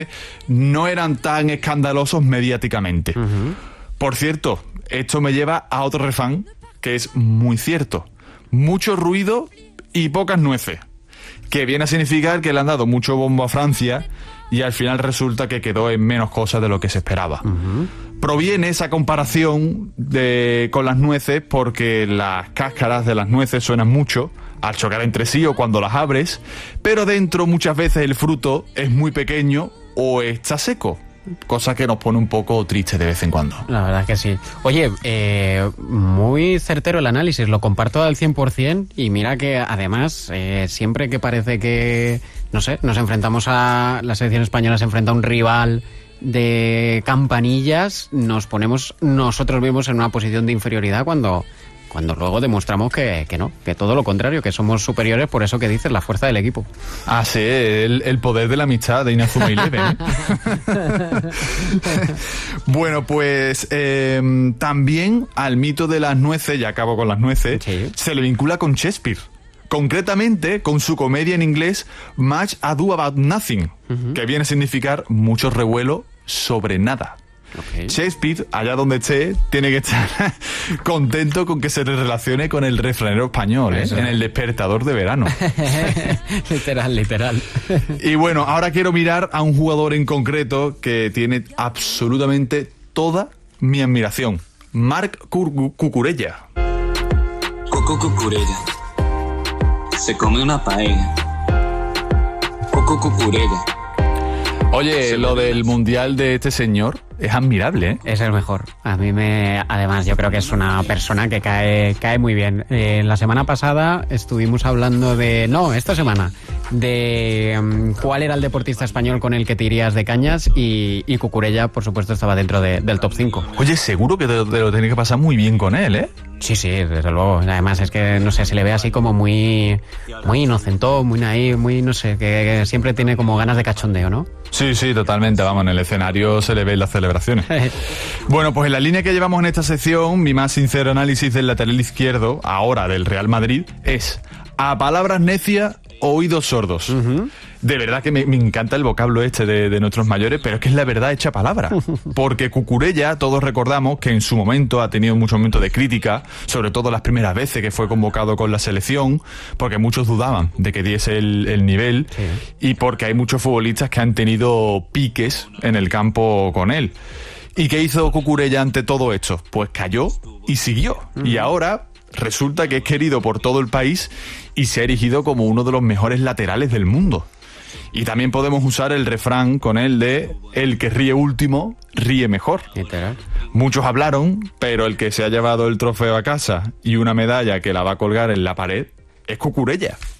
no eran tan escandalosos mediáticamente. Por cierto, esto me lleva a otro refrán que es muy cierto. Mucho ruido y pocas nueces. Que viene a significar que le han dado mucho bombo a Francia y al final resulta que quedó en menos cosas de lo que se esperaba. Proviene esa comparación con las nueces porque las cáscaras de las nueces suenan mucho al chocar entre sí o cuando las abres, pero dentro muchas veces el fruto es muy pequeño o está seco, cosa que nos pone un poco tristes de vez en cuando. La verdad es que sí. Oye, muy certero el análisis, lo comparto al 100% y mira que además siempre que parece que, no sé, nos enfrentamos a la selección española, se enfrenta a un rival de campanillas, nos ponemos nosotros mismos en una posición de inferioridad cuando luego demostramos que no, que todo lo contrario, que somos superiores, por eso que dices, la fuerza del equipo. Ah, sí, el poder de la amistad de Inazuma Eleven, ¿eh? Bueno, pues también al mito de las nueces, ya acabo con las nueces, sí, se le vincula con Shakespeare. Concretamente con su comedia en inglés Much Ado About Nothing, que viene a significar mucho revuelo sobre nada. Okay. Shakespeare, allá donde esté, tiene que estar contento con que se le relacione con el refranero español, ¿eh? En el despertador de verano. Literal. Y bueno, ahora quiero mirar a un jugador en concreto que tiene absolutamente toda mi admiración. Marc Cucurella. Coco Cucurella se come una paella. Coco Cucurella. Oye, lo del mundial de este señor es admirable, ¿eh? Es el mejor. Además, yo creo que es una persona que cae muy bien. La semana pasada estuvimos hablando esta semana, de cuál era el deportista español con el que te irías de cañas y Cucurella, por supuesto, estaba dentro del top 5. Oye, seguro que te lo tenés que pasar muy bien con él, ¿eh? Sí, desde luego. Además es que, no sé, se le ve así como muy inocentón, muy naïf, muy, no sé, que siempre tiene como ganas de cachondeo, ¿no? Sí, totalmente. Vamos, en el escenario se le ve en las celebraciones. Bueno, pues en la línea que llevamos en esta sección, mi más sincero análisis del lateral izquierdo, ahora del Real Madrid, es a palabras necias, oídos sordos. De verdad que me encanta el vocablo de nuestros mayores, pero es que es la verdad hecha palabra. Porque Cucurella, todos recordamos que en su momento ha tenido muchos momentos de crítica, sobre todo las primeras veces que fue convocado con la selección, porque muchos dudaban de que diese el nivel, sí, y porque hay muchos futbolistas que han tenido piques en el campo con él. ¿Y qué hizo Cucurella ante todo esto? Pues cayó y siguió. Y ahora resulta que es querido por todo el país y se ha erigido como uno de los mejores laterales del mundo. Y también podemos usar el refrán con él de el que ríe último, ríe mejor. Literal. Muchos hablaron, pero el que se ha llevado el trofeo a casa y una medalla que la va a colgar en la pared es Cucurella.